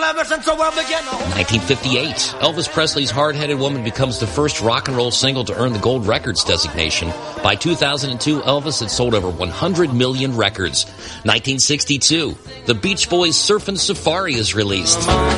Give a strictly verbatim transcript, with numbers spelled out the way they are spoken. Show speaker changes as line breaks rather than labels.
ever since the world began.
nineteen fifty-eight, Elvis Presley's Hard-Headed Woman becomes the first rock and roll single to earn the Gold Records designation. By two thousand two, Elvis had sold over one hundred million records. nineteen sixty-two, the Beach Boys' Surfin' Safari is released.